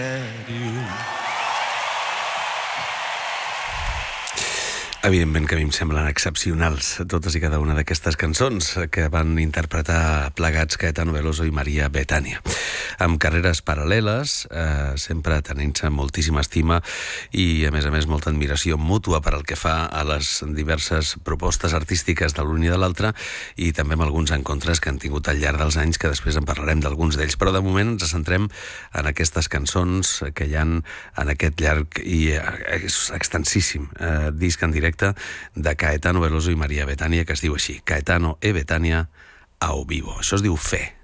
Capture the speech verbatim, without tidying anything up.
Evidentment que a mi em semblen excepcionals totes i cada una d'aquestes cançons que van interpretar plegats Caetano Veloso i Maria Bethània. Amb carreres paral·leles, eh, sempre tenint-se moltíssima estima i, a més a més, molta admiració mútua per al que fa a les diverses propostes artístiques de l'un i de l'altre, i també amb alguns encontres que han tingut al llarg dels anys, que després en parlarem d'alguns d'ells. Però de moment ens centrem en aquestes cançons que hi ha en aquest llarg i extensíssim eh, disc en directe de Caetano Veloso i Maria Bethània, que es diu així, Caetano e Bethània ao vivo. Això es diu Fe.